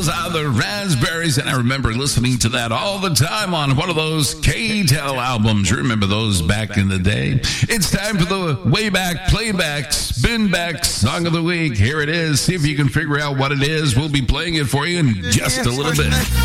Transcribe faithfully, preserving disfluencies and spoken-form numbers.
Those are the Raspberries, and I remember listening to that all the time on one of those K-Tel albums. Remember those back in the day? It's time for the way back, playback, spin back song of the week. Here it is. See if you can figure out what it is. We'll be playing it for you in just a little bit.